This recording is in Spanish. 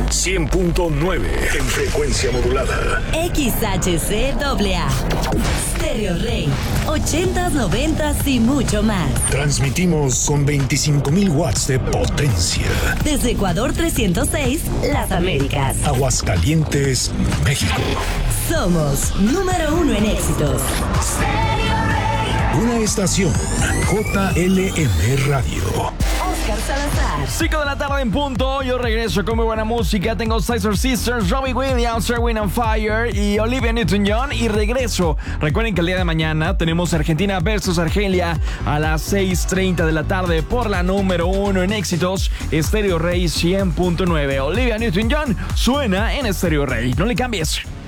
100.9 en frecuencia modulada. XHCAA. Stereo Rey. 80s, 90s y mucho más. Transmitimos con 25,000 watts de potencia. Desde Ecuador 306, Las Américas. Aguascalientes, México. Somos número 1 en éxitos. Una estación JLM Radio. Oscar Salazar. 5 de la tarde en punto. Yo regreso con muy buena música. Tengo Sister Sisters, Robbie Williams, Erwin and Fire y Olivia Newton-John. Y regreso. Recuerden que el día de mañana tenemos Argentina versus Argelia a las 6:30 de la tarde por la número 1 en éxitos. Stereo Rey 100.9. Olivia Newton-John suena en Stereo Rey. No le cambies.